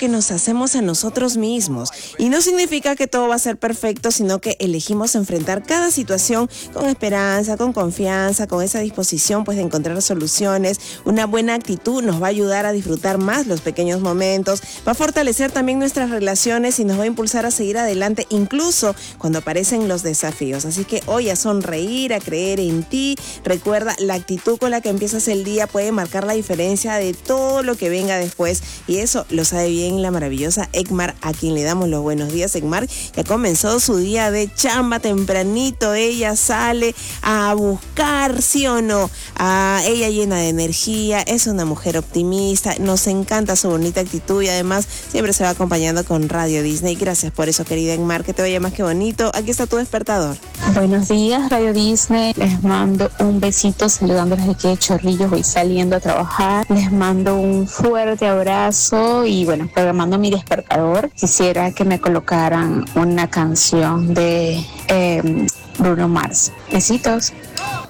que nos hacemos a nosotros mismos. Y no significa que todo va a ser perfecto, sino que elegimos enfrentar cada situación con esperanza, con confianza, con esa disposición pues de encontrar soluciones. Una buena actitud nos va a ayudar a disfrutar más los pequeños momentos, va a fortalecer también nuestras relaciones y nos va a impulsar a seguir adelante incluso cuando aparecen los desafíos. Así que hoy a sonreír, a creer en ti. Recuerda, la actitud con la que empiezas el día puede marcar la diferencia de todo lo que venga después, y eso lo sabe bien la maravillosa Ekmar, a quien le damos los buenos días. Ekmar ya comenzó su día de chamba tempranito, ella sale a buscar, ¿sí o no? Ella llena de energía, es una mujer optimista, nos encanta su bonita actitud y además siempre se va acompañando con Radio Disney. Gracias por eso, querida Ekmar, que te vaya más que bonito. Aquí está tu despertador. Buenos días, Radio Disney. Les mando un besito saludándoles de aquí de Chorrillos. Voy saliendo a trabajar. Les mando un fuerte abrazo y bueno, programando mi despertador, quisiera que me colocaran una canción de Bruno Mars. Besitos.